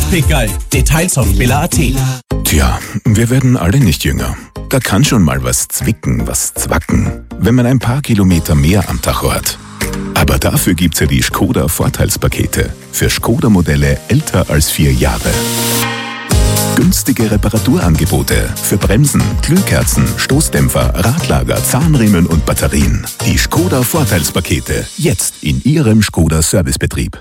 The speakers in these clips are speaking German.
Pickerl. Details auf billa.at. Tja, wir werden alle nicht jünger. Da kann schon mal was zwicken, was zwacken, wenn man ein paar Kilometer mehr am Tacho hat. Aber dafür gibt's ja die Škoda Vorteilspakete für Škoda-Modelle älter als 4 Jahre. Günstige Reparaturangebote für Bremsen, Glühkerzen, Stoßdämpfer, Radlager, Zahnriemen und Batterien. Die Škoda Vorteilspakete, jetzt in Ihrem Škoda Servicebetrieb.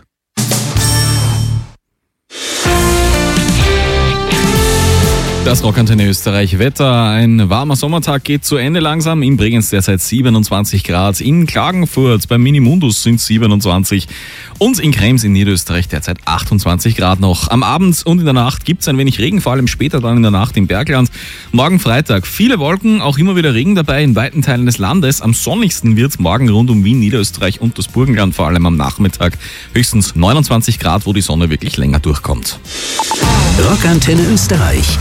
Das Rockantenne Österreich Wetter. Ein warmer Sommertag geht zu Ende langsam. In Bregenz derzeit 27 Grad. In Klagenfurt beim Minimundus sind 27. Und in Krems in Niederösterreich derzeit 28 Grad noch. Am Abend und in der Nacht gibt es ein wenig Regen, vor allem später dann in der Nacht im Bergland. Morgen Freitag viele Wolken, auch immer wieder Regen dabei in weiten Teilen des Landes. Am sonnigsten wird es morgen rund um Wien, Niederösterreich und das Burgenland, vor allem am Nachmittag. Höchstens 29 Grad, wo die Sonne wirklich länger durchkommt. Rockantenne Österreich.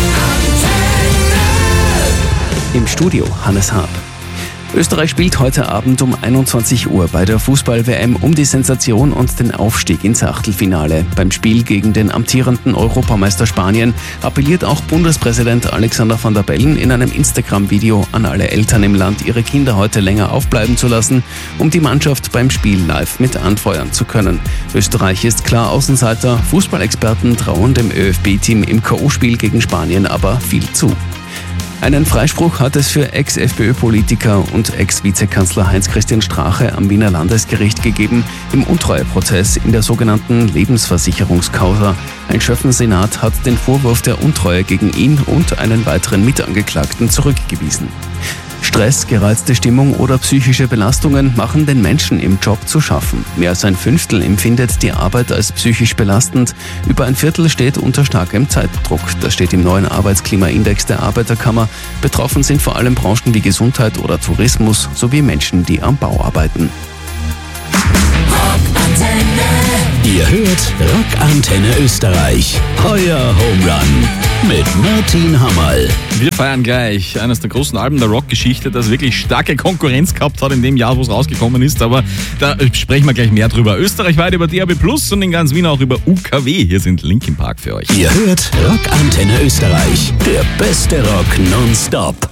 Im Studio Hannes Haab. Österreich spielt heute Abend um 21 Uhr bei der Fußball-WM um die Sensation und den Aufstieg ins Achtelfinale. Beim Spiel gegen den amtierenden Europameister Spanien appelliert auch Bundespräsident Alexander Van der Bellen in einem Instagram-Video an alle Eltern im Land, ihre Kinder heute länger aufbleiben zu lassen, um die Mannschaft beim Spiel live mit anfeuern zu können. Österreich ist klar Außenseiter, Fußballexperten trauen dem ÖFB-Team im K.O.-Spiel gegen Spanien aber viel zu. Einen Freispruch hat es für Ex-FPÖ-Politiker und Ex-Vizekanzler Heinz-Christian Strache am Wiener Landesgericht gegeben im Untreueprozess in der sogenannten Lebensversicherungskausa. Ein Schöffensenat hat den Vorwurf der Untreue gegen ihn und einen weiteren Mitangeklagten zurückgewiesen. Stress, gereizte Stimmung oder psychische Belastungen machen den Menschen im Job zu schaffen. Mehr als ein Fünftel empfindet die Arbeit als psychisch belastend. Über ein Viertel steht unter starkem Zeitdruck. Das steht im neuen Arbeitsklimaindex der Arbeiterkammer. Betroffen sind vor allem Branchen wie Gesundheit oder Tourismus sowie Menschen, die am Bau arbeiten. Ihr hört Rockantenne Österreich. Euer Home Run mit Martin Hammerl. Wir feiern gleich eines der großen Alben der Rockgeschichte, das wirklich starke Konkurrenz gehabt hat in dem Jahr, wo es rausgekommen ist. Aber da sprechen wir gleich mehr drüber. Österreichweit über DAB+ und in ganz Wien auch über UKW. Hier sind Linkin Park für euch. Ihr hört Rockantenne Österreich. Der beste Rock nonstop.